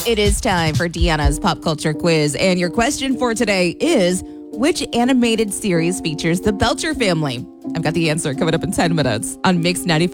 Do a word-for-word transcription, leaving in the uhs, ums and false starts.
It is time for Deanna's Pop Culture Quiz, and your question for today is, which animated series features the Belcher family? I've got the answer coming up in ten minutes on Mix ninety-five.